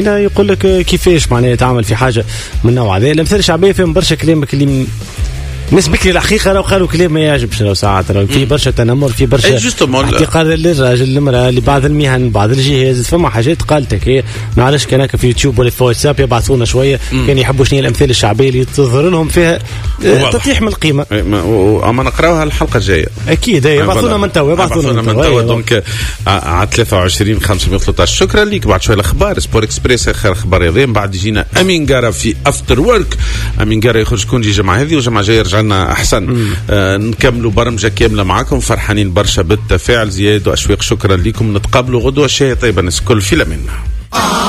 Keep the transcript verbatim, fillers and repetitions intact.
يقول لك كيفاش معناها تعمل في حاجه من نوع هذا. الامثال الشعبيه فيهم برشا كلامك اللي نسبك لي الحقيقه لو قالوا كلام ما يعجبش، لو ساعات لو في برشا تنمر، في برشا احتقار للراجل للمراه لبعض المهن بعض الجهاز. فما حاجات قالتك هي ما عرفش كان في يوتيوب ولا في واتساب يبعثونا شويه كان يحبوا شنو الامثال الشعبيه اللي تظهر لهم فيها تطيح من القيمه. اما نقراوها الحلقه الجايه اكيد يبعثونا من توا يبعثونا من توا دونك على ثلاثة وعشرين خمسمية وثلاثة عشر. شكرا لك. بعد شويه الاخبار سبور اكسبريس اخر اخبار رياضيه، بعد يجينا امين قاره في افتر ورك. امين قاره يخرج كون جي جمعه هذه وجمعه جايه يرجع لنا احسن. آه نكملوا برمجه كامله معاكم، فرحانين برشا بالتفاعل. زياد واشويق شكرا لكم، نتقابلوا غدوه. شيء طيب الناس كل في لمنا.